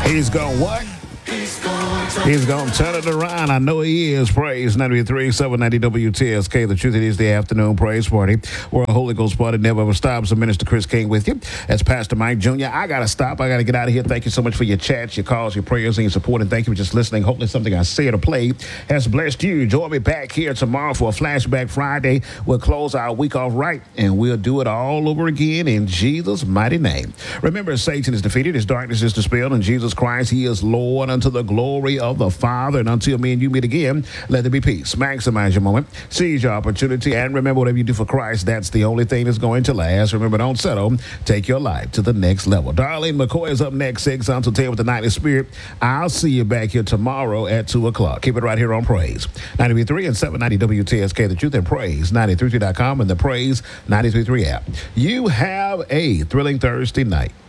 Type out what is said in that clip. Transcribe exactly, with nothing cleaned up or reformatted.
He's gone what? He's going to turn it around. I know he is. Praise ninety-three, seven ninety W T S K. The truth, it is the afternoon praise party where a Holy Ghost party never ever stops. So Minister Chris King with you. That's Pastor Mike Junior I got to stop. I got to get out of here. Thank you so much for your chats, your calls, your prayers, and your support. And thank you for just listening. Hopefully something I said or played has blessed you. Join me back here tomorrow for a Flashback Friday. We'll close our week off right, and we'll do it all over again in Jesus' mighty name. Remember, Satan is defeated. His darkness is dispelled. And Jesus Christ, he is Lord unto the glory of the Father. And until me and you meet again, let there be peace. Maximize your moment. Seize your opportunity. And remember, whatever you do for Christ, that's the only thing that's going to last. Remember, don't settle. Take your life to the next level. Darlene McCoy is up next, six until ten with the Nightly Spirit. I'll see you back here tomorrow at two o'clock. Keep it right here on Praise ninety-three point three and seven ninety W T S K, The Truth, and Praise ninety-three point three dot com and the Praise ninety-three point three app. You have a thrilling Thursday night.